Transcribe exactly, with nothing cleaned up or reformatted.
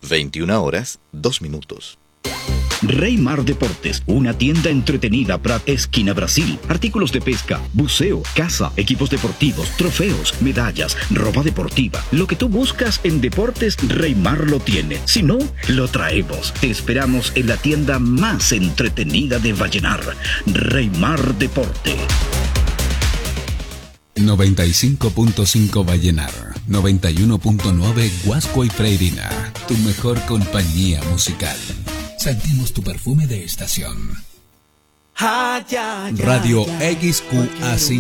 veintiuna horas, dos minutos. Reymar Deportes, una tienda entretenida Prat Esquina Brasil. Artículos de pesca, buceo, caza, equipos deportivos, trofeos, medallas, ropa deportiva. Lo que tú buscas en deportes, Reymar lo tiene. Si no, lo traemos. Te esperamos en la tienda más entretenida de Vallenar. Reymar Deporte. noventa y cinco punto cinco Vallenar, noventa y uno punto nueve Guasco y Freirina, tu mejor compañía musical. Sentimos tu perfume de estación. Radio X Q A cinco.